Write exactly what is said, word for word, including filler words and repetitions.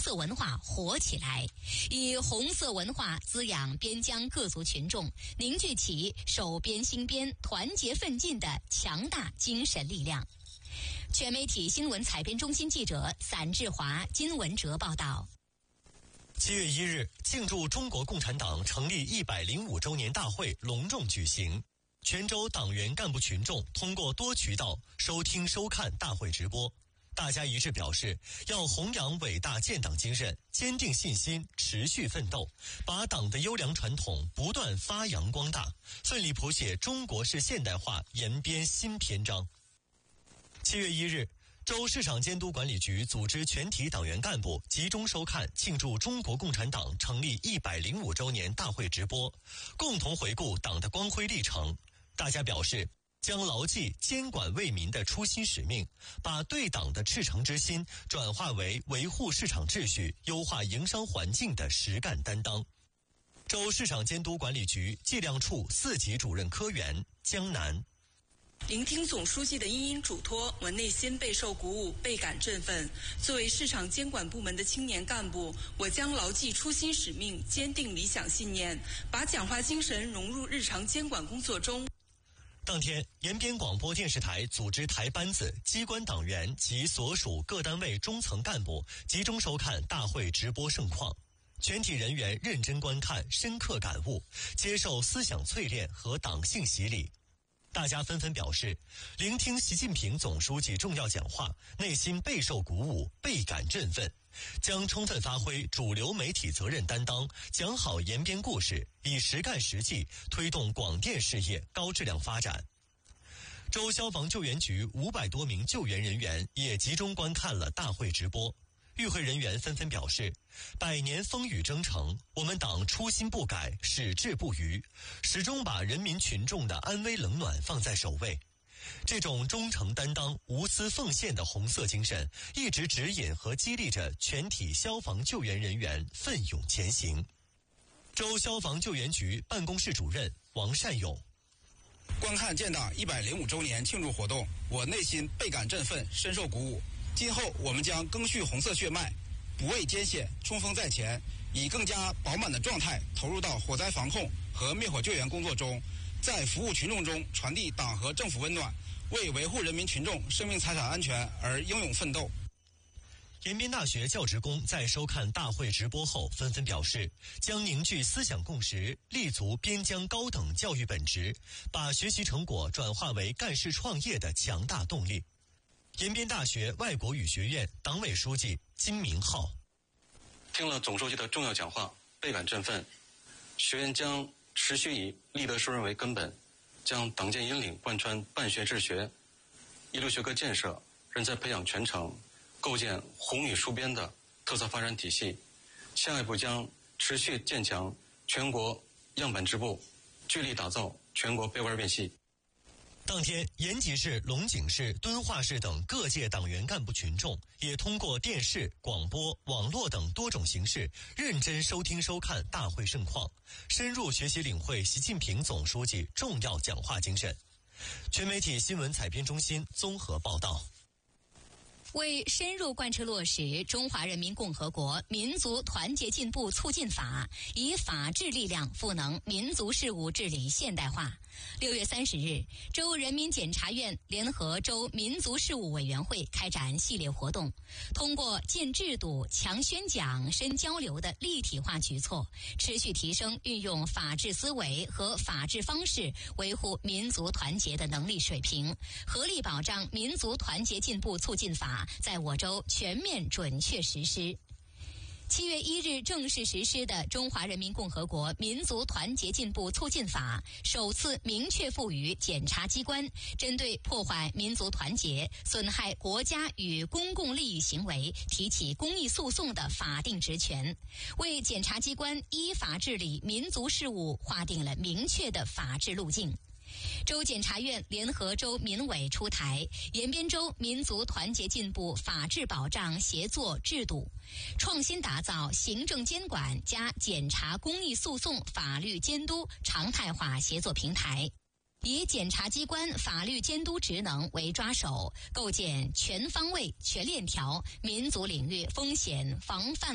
色文化活起来，以红色文化滋养边疆各族群众，凝聚起守边兴边、团结奋进的强大精神力量。全媒体新闻采编中心记者散志华、金文哲报道。 七月一日，庆祝中国共产党成立一百零五周年大会隆重举行。全州党员干部群众通过多渠道收听收看大会直播，大家一致表示要弘扬伟大建党精神，坚定信心，持续奋斗，把党的优良传统不断发扬光大，奋力谱写中国式现代化延边新篇章。七月一日，州市场监督管理局组织全体党员干部集中收看庆祝中国共产党成立一百零五周年大会直播，共同回顾党的光辉历程。大家表示将牢记监管为民的初心使命，把对党的赤诚之心转化为维护市场秩序、优化营商环境的实干担当。州市场监督管理局计量处四级主任科员江南。 聆听总书记的殷殷嘱托，我内心备受鼓舞，倍感振奋。作为市场监管部门的青年干部，我将牢记初心使命，坚定理想信念，把讲话精神融入日常监管工作中。 当天，延边广播电视台组织台班子、机关党员及所属各单位中层干部集中收看大会直播盛况。全体人员认真观看，深刻感悟，接受思想淬炼和党性洗礼。大家纷纷表示，聆听习近平总书记重要讲话，内心备受鼓舞，倍感振奋，将充分发挥主流媒体责任担当，讲好延边故事，以实干实际推动广电事业高质量发展。州消防救援局五百多名救援人员也集中观看了大会直播。与会人员纷纷表示，百年风雨征程，我们党初心不改，矢志不渝，始终把人民群众的安危冷暖放在首位。这种忠诚担当、无私奉献的红色精神，一直指引和激励着全体消防救援人员奋勇前行。州消防救援局办公室主任王善勇。 观看建党一百零五周年庆祝活动，我内心倍感振奋，深受鼓舞。今后我们将赓续红色血脉，不畏艰险，冲锋在前，以更加饱满的状态投入到火灾防控和灭火救援工作中，在服务群众中传递党和政府温暖，为维护人民群众生命财产安全而英勇奋斗。 延边大学教职工在收看大会直播后纷纷表示，将凝聚思想共识，立足边疆高等教育本质，把学习成果转化为干事创业的强大动力。延边大学外国语学院党委书记金明浩。 听了总书记的重要讲话，倍感振奋。学员将持续以立德树人为根本，将党建引领贯穿办学治学，一流学科建设、人才培养全程，构建宏宇殊边的特色发展体系。下一步将持续建强全国样本支部，聚力打造全国备忘院系。 当天，延吉市、龙井市、敦化市等各界党员干部群众也通过电视、广播、网络等多种形式，认真收听收看大会盛况，深入学习领会习近平总书记重要讲话精神。全媒体新闻采编中心综合报道。 为深入贯彻落实《中华人民共和国民族团结进步促进法》，以法治力量赋能民族事务治理现代化。六月三十日，州人民检察院联合州民族事务委员会开展系列活动，通过建制度、强宣讲、深交流的立体化举措，持续提升运用法治思维和法治方式维护民族团结的能力水平，合力保障民族团结进步促进法在我州全面准确实施。七月一日正式实施的《中华人民共和国民族团结进步促进法》首次明确赋予检察机关针对破坏民族团结、损害国家与公共利益行为提起公益诉讼的法定职权，为检察机关依法治理民族事务划定了明确的法治路径。州检察院联合州民委出台延边州民族团结进步法治保障协作制度，创新打造行政监管加检察公益诉讼法律监督常态化协作平台，以检察机关法律监督职能为抓手，构建全方位、全链条民族领域风险防范